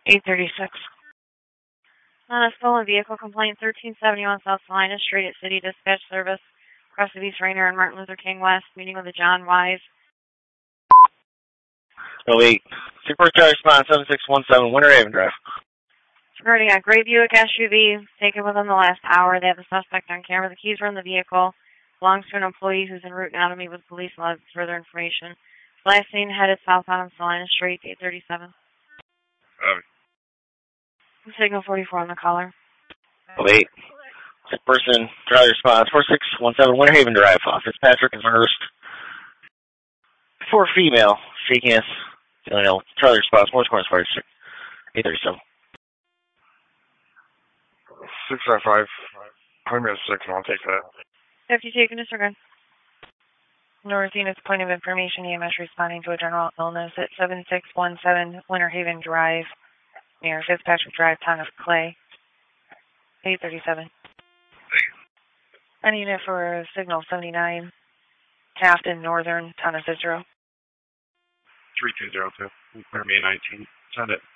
836. On a stolen vehicle complaint, 1371 South Salina Street at City Dispatch Service, across of East Rainier and Martin Luther King West, meeting with the John Wise. 08. Super Charge Response 7617, Winter Haven Drive. Regarding a gray Buick SUV taken within the last hour, they have the suspect on camera. The keys were in the vehicle. Belongs to an employee who's en route now to meet with police. Will have further information. Last seen headed southbound on Salina Street, 837. Signal 44 on the caller. 08. Sick person, Charlie Response 4617, Winter Haven Drive. Fitzpatrick and Hurst. 4 female, shaking hands. Charlie Response, Morris Corners Fire District, 837. 655. I'm at 6, and I'll take that. Deputy taken, disregard. Northern is point of information. EMS responding to a general illness at 7617 Winter Haven Drive, near Fitzpatrick Drive, town of Clay. 837. I need it for signal 79, Taft in Northern, town of Cicero. 3202, May 19. Send it.